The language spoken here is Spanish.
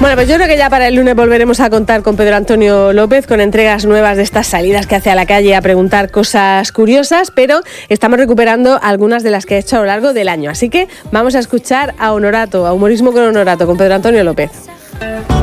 Bueno, pues yo creo que ya para el lunes volveremos a contar con Pedro Antonio López, con entregas nuevas de estas salidas que hace a la calle a preguntar cosas curiosas, pero estamos recuperando algunas de las que ha hecho a lo largo del año. Así que vamos a escuchar a Honorato, a Humorismo con Honorato, con Pedro Antonio López.